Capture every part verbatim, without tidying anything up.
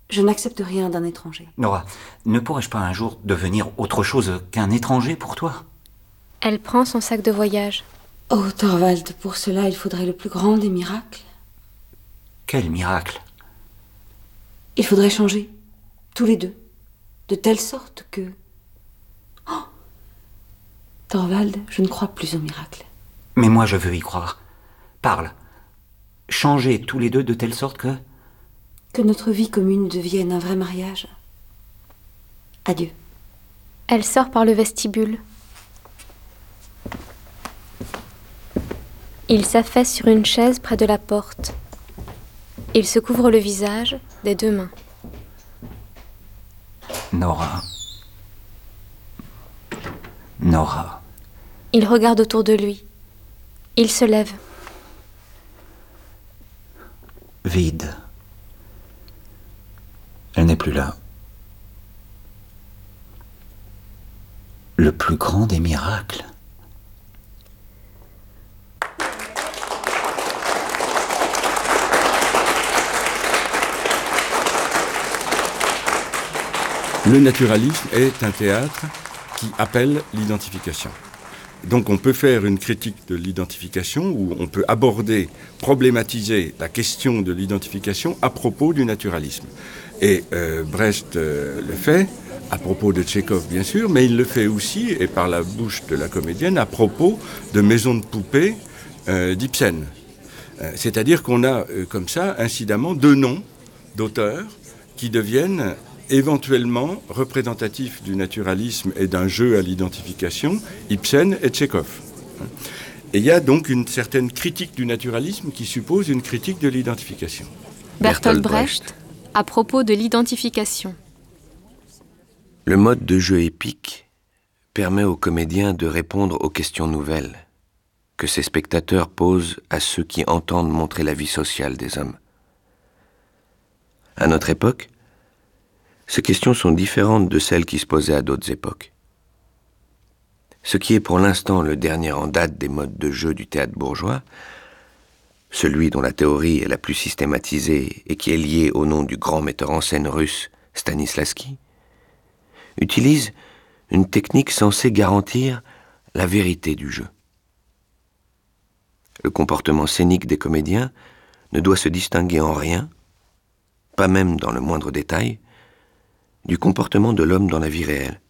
Je n'accepte rien d'un étranger. Nora, ne pourrais-je pas un jour devenir autre chose qu'un étranger pour toi? Elle prend son sac de voyage. Oh, Thorvald, pour cela, il faudrait le plus grand des miracles. Quel miracle! Il faudrait changer, tous les deux, de telle sorte que... Oh, Thorvald, je ne crois plus au miracle. Mais moi, je veux y croire. Parle. Changer tous les deux de telle sorte que... Que notre vie commune devienne un vrai mariage. Adieu. Elle sort par le vestibule. Il s'affaisse sur une chaise près de la porte. Il se couvre le visage des deux mains. Nora. Nora. Il regarde autour de lui. Il se lève. Vide. Elle n'est plus là. Le plus grand des miracles. Le naturalisme est un théâtre qui appelle l'identification. Donc on peut faire une critique de l'identification où on peut aborder, problématiser la question de l'identification à propos du naturalisme. Et euh, Brecht euh, le fait, à propos de Tchekhov bien sûr, mais il le fait aussi, et par la bouche de la comédienne, à propos de Maison de poupée euh, d'Ibsen. Euh, c'est-à-dire qu'on a euh, comme ça, incidemment, deux noms d'auteurs qui deviennent éventuellement représentatifs du naturalisme et d'un jeu à l'identification, Ibsen et Tchekhov. Et il y a donc une certaine critique du naturalisme qui suppose une critique de l'identification. Bertolt Brecht, à propos de l'identification. Le mode de jeu épique permet aux comédiens de répondre aux questions nouvelles que ces spectateurs posent à ceux qui entendent montrer la vie sociale des hommes. À notre époque, ces questions sont différentes de celles qui se posaient à d'autres époques. Ce qui est pour l'instant le dernier en date des modes de jeu du théâtre bourgeois, celui dont la théorie est la plus systématisée et qui est lié au nom du grand metteur en scène russe Stanislavski, utilise une technique censée garantir la vérité du jeu. Le comportement scénique des comédiens ne doit se distinguer en rien, pas même dans le moindre détail, du comportement de l'homme dans la vie réelle.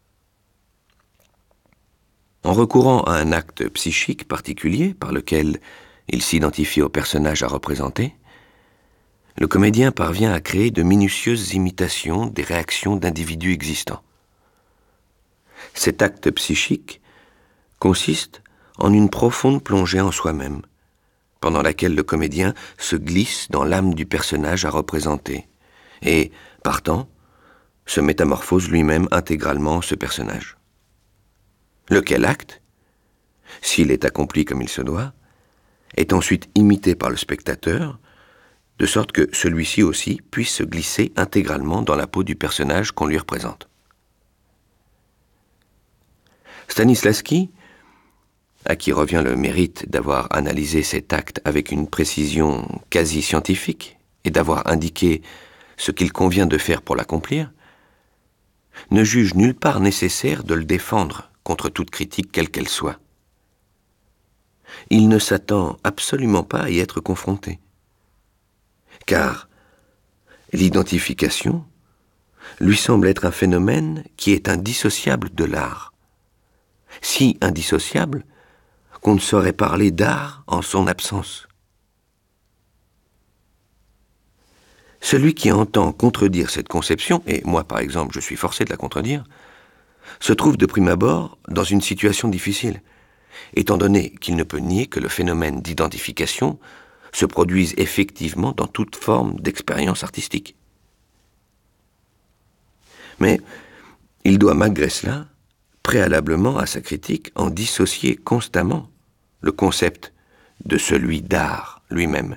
En recourant à un acte psychique particulier par lequel il s'identifie au personnage à représenter, le comédien parvient à créer de minutieuses imitations des réactions d'individus existants. Cet acte psychique consiste en une profonde plongée en soi-même, pendant laquelle le comédien se glisse dans l'âme du personnage à représenter, et, partant, se métamorphose lui-même intégralement en ce personnage. Lequel acte, s'il est accompli comme il se doit, est ensuite imité par le spectateur, de sorte que celui-ci aussi puisse se glisser intégralement dans la peau du personnage qu'on lui représente. Stanislavski, à qui revient le mérite d'avoir analysé cet acte avec une précision quasi scientifique et d'avoir indiqué ce qu'il convient de faire pour l'accomplir, ne juge nulle part nécessaire de le défendre contre toute critique quelle qu'elle soit. Il ne s'attend absolument pas à y être confronté. Car l'identification lui semble être un phénomène qui est indissociable de l'art. Si indissociable qu'on ne saurait parler d'art en son absence. Celui qui entend contredire cette conception, et moi par exemple je suis forcé de la contredire, se trouve de prime abord dans une situation difficile, étant donné qu'il ne peut nier que le phénomène d'identification se produise effectivement dans toute forme d'expérience artistique. Mais il doit malgré cela, préalablement à sa critique, en dissocier constamment le concept de celui d'art lui-même.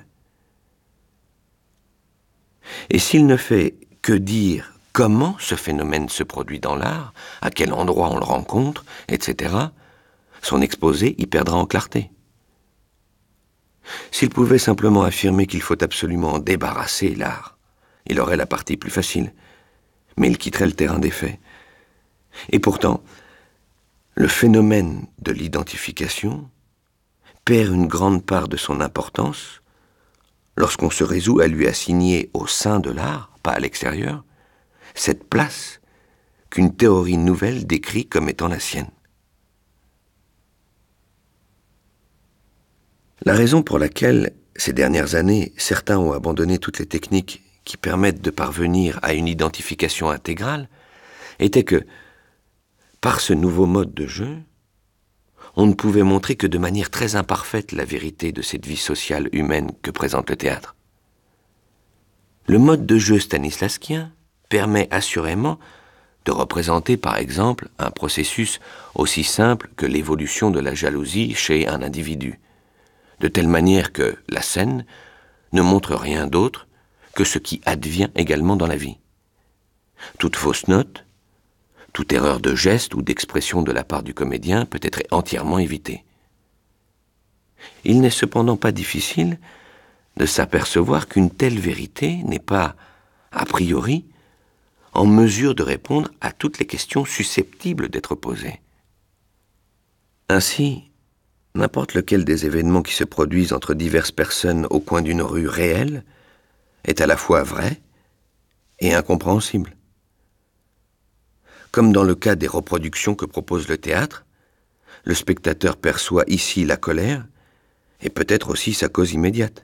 Et s'il ne fait que dire comment ce phénomène se produit dans l'art, à quel endroit on le rencontre, et cetera, son exposé y perdra en clarté. S'il pouvait simplement affirmer qu'il faut absolument débarrasser l'art, il aurait la partie plus facile, mais il quitterait le terrain des faits. Et pourtant, le phénomène de l'identification perd une grande part de son importance lorsqu'on se résout à lui assigner au sein de l'art, pas à l'extérieur, cette place qu'une théorie nouvelle décrit comme étant la sienne. La raison pour laquelle, ces dernières années, certains ont abandonné toutes les techniques qui permettent de parvenir à une identification intégrale était que, par ce nouveau mode de jeu, on ne pouvait montrer que de manière très imparfaite la vérité de cette vie sociale humaine que présente le théâtre. Le mode de jeu stanislavskien permet assurément de représenter par exemple un processus aussi simple que l'évolution de la jalousie chez un individu, de telle manière que la scène ne montre rien d'autre que ce qui advient également dans la vie. Toute fausse note, toute erreur de geste ou d'expression de la part du comédien peut être entièrement évitée. Il n'est cependant pas difficile de s'apercevoir qu'une telle vérité n'est pas, a priori, en mesure de répondre à toutes les questions susceptibles d'être posées. Ainsi, n'importe lequel des événements qui se produisent entre diverses personnes au coin d'une rue réelle est à la fois vrai et incompréhensible. Comme dans le cas des reproductions que propose le théâtre, le spectateur perçoit ici la colère et peut-être aussi sa cause immédiate.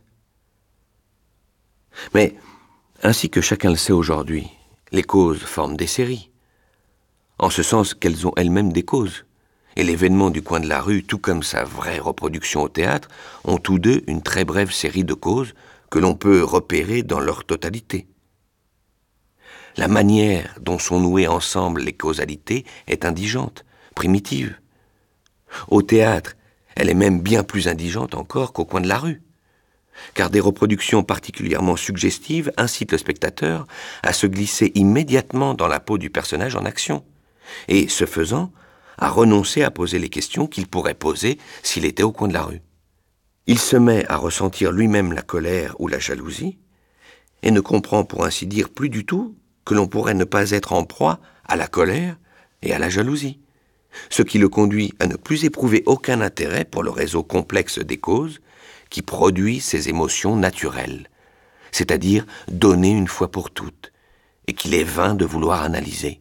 Mais, ainsi que chacun le sait aujourd'hui, les causes forment des séries, en ce sens qu'elles ont elles-mêmes des causes. Et l'événement du coin de la rue, tout comme sa vraie reproduction au théâtre, ont tous deux une très brève série de causes que l'on peut repérer dans leur totalité. La manière dont sont nouées ensemble les causalités est indigente, primitive. Au théâtre, elle est même bien plus indigente encore qu'au coin de la rue, car des reproductions particulièrement suggestives incitent le spectateur à se glisser immédiatement dans la peau du personnage en action, et, ce faisant, à renoncer à poser les questions qu'il pourrait poser s'il était au coin de la rue. Il se met à ressentir lui-même la colère ou la jalousie, et ne comprend pour ainsi dire plus du tout que l'on pourrait ne pas être en proie à la colère et à la jalousie, ce qui le conduit à ne plus éprouver aucun intérêt pour le réseau complexe des causes qui produit ces émotions naturelles, c'est-à-dire données une fois pour toutes, et qu'il est vain de vouloir analyser.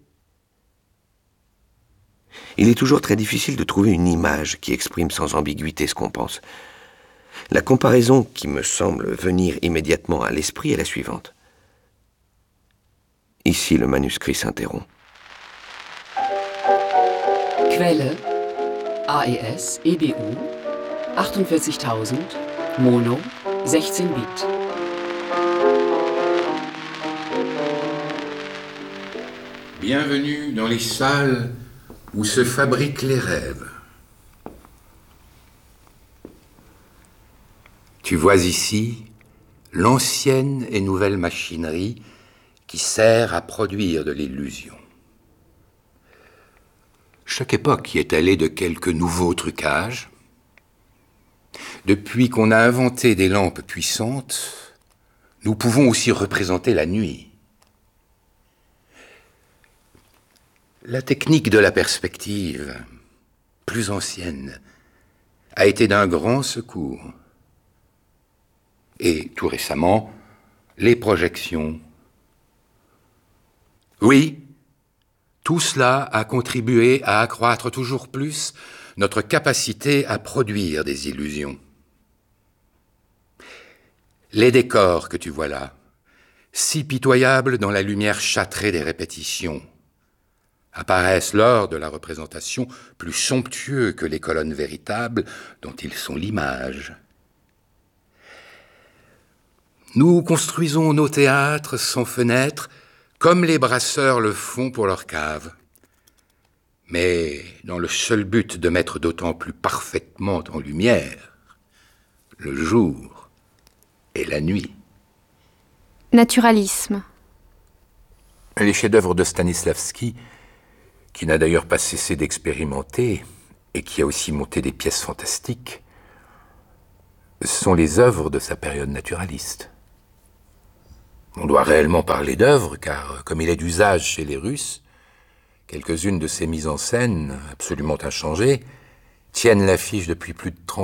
Il est toujours très difficile de trouver une image qui exprime sans ambiguïté ce qu'on pense. La comparaison qui me semble venir immédiatement à l'esprit est la suivante. Ici, le manuscrit s'interrompt. Quelle A E S E B U achtundvierzigtausend Mono sechzehn Bit. Bienvenue dans les salles où se fabriquent les rêves. Tu vois ici l'ancienne et nouvelle machinerie qui sert à produire de l'illusion. Chaque époque y est allée de quelques nouveaux trucages. Depuis qu'on a inventé des lampes puissantes, nous pouvons aussi représenter la nuit. La technique de la perspective, plus ancienne, a été d'un grand secours. Et, tout récemment, les projections. Oui, tout cela a contribué à accroître toujours plus notre capacité à produire des illusions. Les décors que tu vois là, si pitoyables dans la lumière châtrée des répétitions, apparaissent lors de la représentation plus somptueux que les colonnes véritables dont ils sont l'image. Nous construisons nos théâtres sans fenêtres, comme les brasseurs le font pour leurs caves, mais dans le seul but de mettre d'autant plus parfaitement en lumière le jour et la nuit. Naturalisme. Les chefs-d'œuvre de Stanislavski, qui n'a d'ailleurs pas cessé d'expérimenter et qui a aussi monté des pièces fantastiques, sont les œuvres de sa période naturaliste. On doit réellement parler d'œuvre, car, comme il est d'usage chez les Russes, quelques-unes de ces mises en scène, absolument inchangées, tiennent l'affiche depuis plus de trente